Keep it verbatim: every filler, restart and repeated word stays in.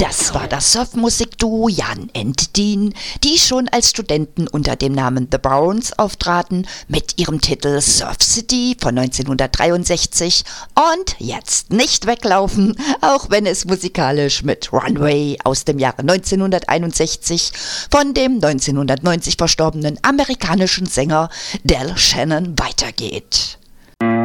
Das war das Surfmusikduo Jan and Dean, die schon als Studenten unter dem Namen The Browns auftraten, mit ihrem Titel Surf City von neunzehnhundertdreiundsechzig und jetzt nicht weglaufen, auch wenn es musikalisch mit Runway aus dem Jahre neunzehnhunderteinundsechzig von dem neunzehnhundertneunzig verstorbenen amerikanischen Sänger Del Shannon weitergeht.